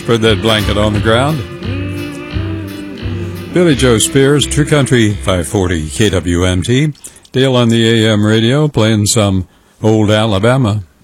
Spread that blanket on the ground. Billy Joe Spears, True Country 540 KWMT. Dale on the AM radio playing some old Alabama.